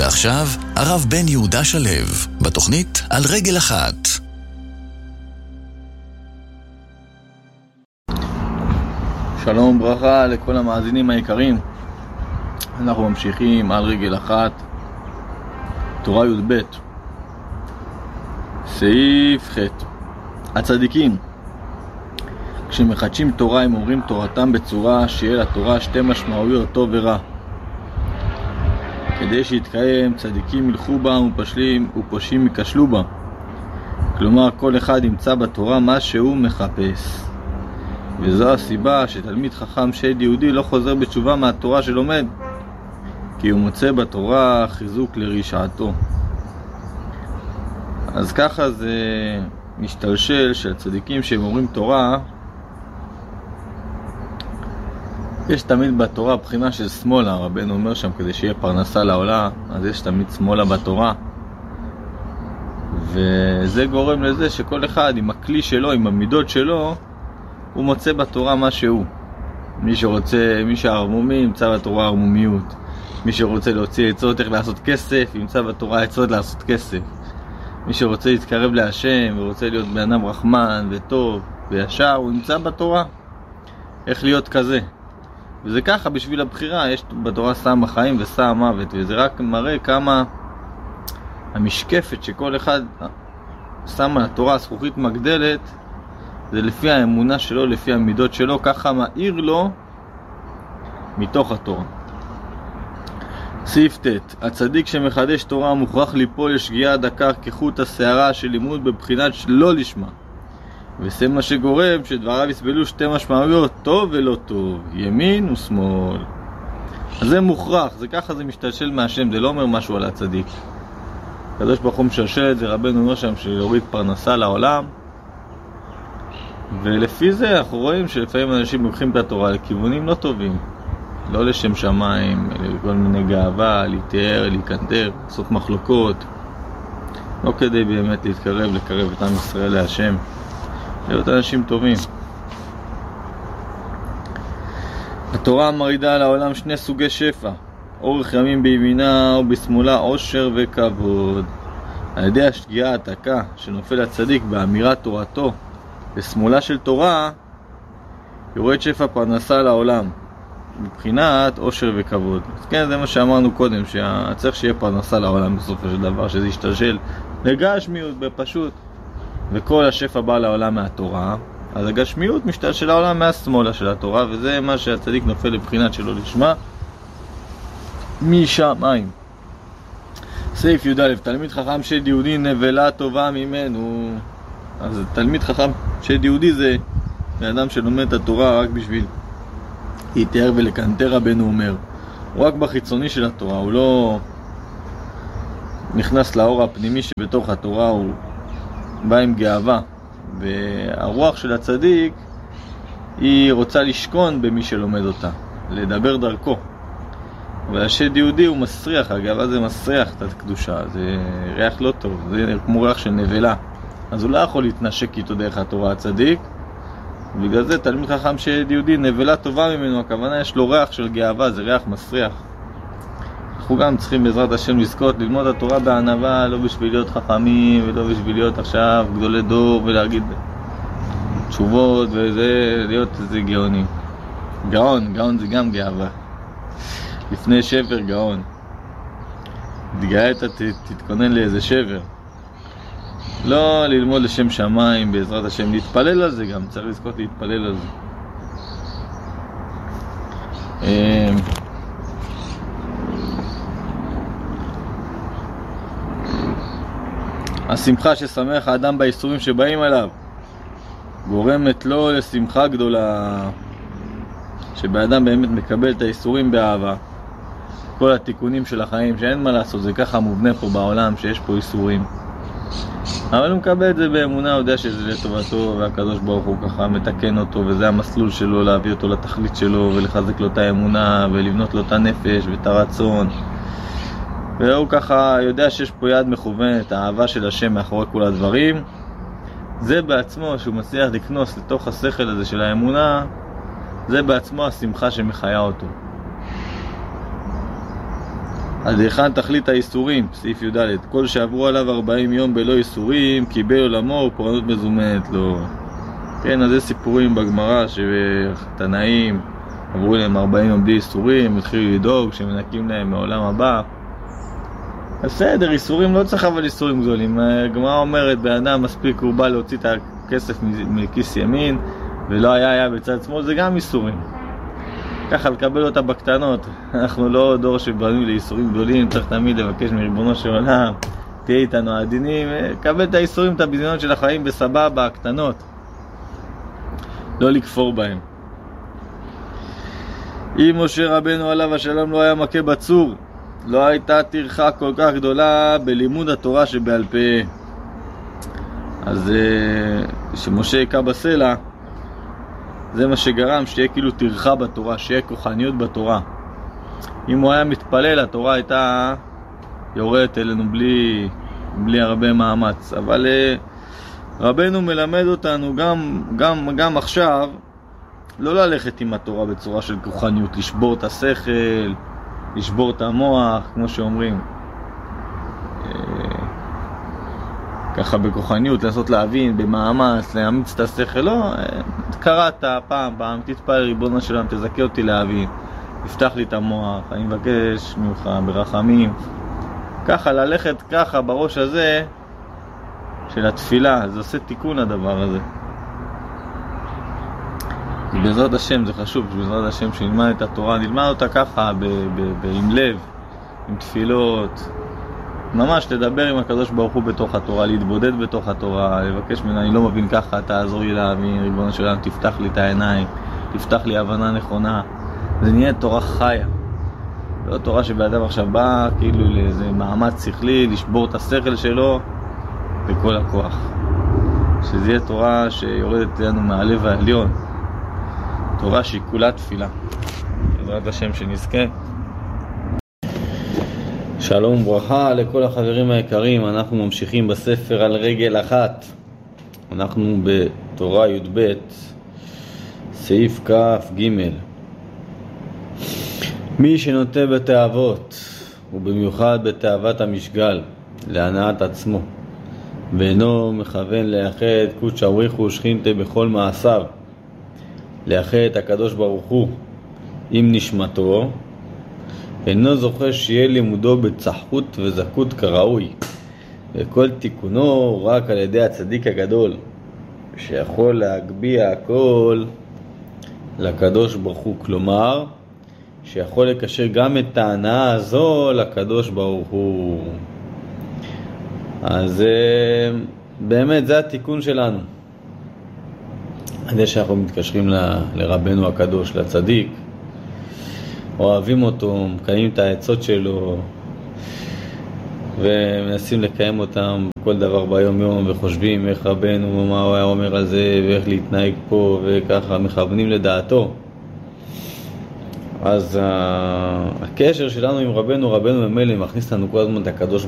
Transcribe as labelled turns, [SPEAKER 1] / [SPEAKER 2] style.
[SPEAKER 1] ועכשיו, הרב בן יהודה שלו, בתוכנית על רגל אחת.
[SPEAKER 2] שלום וברכה לכל המאזינים היקרים. אנחנו ממשיכים על רגל אחת, תורה י"ב, סעיף ח'. הצדיקים, כשמחדשים תורה, הם אומרים תורתם בצורה שיהיה לתורה שתי משמעויות, טוב ורע. כדי שיתקיים, צדיקים ילכו בה ופושעים ייכשלו בה. כלומר, כל אחד ימצא בתורה מה שהוא מחפש. וזו הסיבה שתלמיד חכם שד יהודי לא חוזר בתשובה מהתורה שלומד, כי הוא מוצא בתורה חיזוק לרשעתו. אז ככה זה משתלשל של צדיקים שהם אומרים תורה. יש תמיד בתורה בחינה של שמאלה, רבנו אומר שם כדי שיהיה פרנסה לעולם, אז יש תמיד שמאלה בתורה, וזה גורם לזה שכל אחד עם הכלי שלו, עם המידות שלו, הוא מוצא בתורה מה שהוא. מי שהערמומי ימצא בתורה ערמומיות, מי שרוצה להוציא עצות איך לעשות כסף ימצא בתורה עצות לעשות כסף, מי שרוצה להתקרב להשם ורוצה להיות בן אדם רחמן וטוב וישר, הוא ימצא בתורה איך להיות כזה. וזה ככה בשביל הבחירה, יש בתורה סם החיים וסם המוות, וזה רק מראה כמה המשקפת שכל אחד שם על התורה, זכוכית מגדלת, זה לפי האמונה שלו, לפי המידות שלו, ככה מאיר לו מתוך התורה. סעיף ט'. הצדיק שמחדש תורה מוכרח ליפול לשגיאה דקה כחוט השערה של לימוד בבחינת לא לשמה, וזה מה שגורם שדבריו יסבלו שתי משמעויות, טוב ולא טוב, ימין ושמאל. אז זה מוכרח, זה ככה, זה משתלשל מהשם, זה לא אומר משהו על הצדיק. הקדוש ברוך הוא משלשל את זה, רבנו אומר שם שיוריד פרנסה לעולם, ולפי זה אנחנו רואים שלפעמים אנשים לוקחים את התורה לכיוונים לא טובים, לא לשם שמיים, לכל מיני גאווה, להתאר, להיקנטר, לעשות מחלוקות, לא כדי באמת לקרב את עם ישראל להשם, להיות אנשים טובים. התורה מרידה לעולם שני סוגי שפע, אורך ימים בימינה ובשמאלה, עושר וכבוד. על ידי השגיאה העתקה שנופל הצדיק באמירת תורתו בשמאלה של תורה, יורד שפע פרנסה לעולם מבחינת עושר וכבוד. אז כן, זה מה שאמרנו קודם, שצריך שיהיה פרנסה לעולם בסופו של דבר, שזה ישתלשל לגשמיות בפשוט, וכל השפע בא לעולם מהתורה, אז הגשמיות משתלשל לעולם מהשמאלה של התורה, וזה מה שהצדיק נופל לבחינת שלא לשמה משמיים. סעיף י"א. תלמיד חכם שד יהודי נבלה טובה ממנו. אז תלמיד חכם שד יהודי זה אדם שלומד את התורה רק בשביל להתאר ולקנטר, רבנו אומר. הוא רק בחיצוני של התורה, הוא לא נכנס לאור הפנימי שבתוך התורה, הוא בא עם גאווה. והרוח של הצדיק היא רוצה לשכון במי שלומד אותה, לדבר דרכו. אבל השד יהודי הוא מסריח, הגאווה זה מסריח את הקדושה, זה ריח לא טוב, זה כמו ריח של נבלה, אז הוא לא יכול להתנשק איתו דרך התורה הצדיק. בגלל זה תלמיד חכם שד יהודי נבלה טובה ממנו, הכוונה יש לו ריח של גאווה, זה ריח מסריח. אנחנו גם צריכים בעזרת השם לזכות ללמוד התורה בענווה, לא בשביל להיות חכמים ולא בשביל להיות עכשיו גדולי דור ולהגיד תשובות וזה, להיות איזה גאונים. גאון זה גם גאווה. לפני שבר גאון. תתגאה, תתכונן לאיזה שבר. לא ללמוד לשם שמיים בעזרת השם, להתפלל על זה גם, צריך לזכות להתפלל על זה. השמחה ששמח האדם באיסורים שבאים עליו גורמת לו לשמחה גדולה, שבאדם באמת מקבל את האיסורים באהבה. כל התיקונים של החיים שאין מה לעשות, זה ככה מובנה פה בעולם שיש פה איסורים, אבל הוא מקבל את זה באמונה, הוא יודע שזה לטובתו, והקדוש ברוך הוא ככה מתקן אותו, וזה המסלול שלו להביא אותו לתכלית שלו ולחזק לו את האמונה ולבנות לו את הנפש ואת הרצון. והוא ככה יודע שיש פה יד מכוונת, האהבה של השם מאחורי כל הדברים. זה בעצמו, שהוא מצליח לקנוס לתוך השכל הזה של האמונה, זה בעצמו השמחה שמחיה אותו. עד היכן תכלית האיסורים, סעיף י"ד, כל שעברו עליו 40 יום בלא איסורים, קיבל עולמו ופורענות מזומנת לו. כן, אז זה סיפורים בגמרא שתנאים עברו להם 40 יום בלי איסורים, התחילו לדאוג שמנקים להם מעולם הבא. בסדר, איסורים לא צריך, אבל איסורים גדולים. הגמרא אומרת, באדם מספיק הוא בא להוציא את הכסף מכיס ימין ולא היה בצד שמאל, זה גם איסורים. ככה לקבל אותה בקטנות. אנחנו לא דור שבנוי לאיסורים גדולים, צריך תמיד לבקש מריבונו של עולם, תהיה איתנו עדינים, קבל את האיסורים, את הביזיונות של החיים בסבבה, הקטנות, לא לכפור בהם. אם משה רבנו עליו השלום לא היה מכה בצור, לא הייתה טרחה כל כך גדולה בלימוד התורה שבעל פה. אז שמשה יקע בסלע, זה מה שגרם שתהיה כאילו טרחה בתורה, שיהיה כוחניות בתורה. אם הוא היה מתפלל, התורה הייתה יורדת אלינו בלי הרבה מאמץ. אבל רבנו מלמד אותנו גם עכשיו לא ללכת עם התורה בצורה של כוחניות, לשבור את השכל, לשבור את המוח, כמו שאומרים. ככה בכוחניות, לעשות להבין, במאמץ, להאמיץ את השכל. לא, קראת פעם, תתפלל ריבונו של עולם, תזכה אותי להבין, תפתח לי את המוח, אני מבקש ממך ברחמים. ככה, ללכת ככה בראש הזה של התפילה, זה עושה תיקון הדבר הזה. בעזרת השם, זה חשוב, בעזרת השם שנלמד את התורה, נלמד אותה ככה, עם לב, עם תפילות, ממש לדבר עם הקדוש ברוך הוא בתוך התורה, להתבודד בתוך התורה, לבקש ממנו, אני לא מבין ככה, תעזור לי להבין, ריבונו של עולם, תפתח לי את העיניים, תפתח לי הבנה נכונה. זה נהיה תורה חיה, לא תורה שבאדם עכשיו בא כאילו לאיזה מאמץ שכלי, לשבור את השכל שלו בכל הכוח. שזה יהיה תורה שיורדת לנו מהלב העליון, תורה שהיא כולה תפילה. בעזרת השם שנזכה. שלום וברכה לכל החברים היקרים. אנחנו ממשיכים בספר על רגל אחת. אנחנו בתורה י"ב, סעיף כ"ג. מי שנוטה בתאוות, ובמיוחד בתאוות המשגל, להנאת עצמו, ואינו מכוון לאחד קודש בריך ושכינתה בכל מעשיו, לאחד את הקדוש ברוך הוא עם נשמתו, אינו זוכה שיהיה לימודו בצחות וזכות כראוי, וכל תיקונו רק על ידי הצדיק הגדול, שיכול להגביע הכל לקדוש ברוך הוא. כלומר, שיכול לקשר גם את ההנאה הזו לקדוש ברוך הוא. אז באמת זה התיקון שלנו, עד שאנחנו מתקשרים לרבנו הקדוש, לצדיק, אוהבים אותו, מקיימים את העצות שלו ומנסים לקיים אותם כל דבר ביום יום, וחושבים איך רבנו, מה הוא היה אומר על זה, ואיך להתנהג פה, וככה מכוונים לדעתו. אז הקשר שלנו עם רבנו ממילא מכניס לנו כל הזמן את הקדוש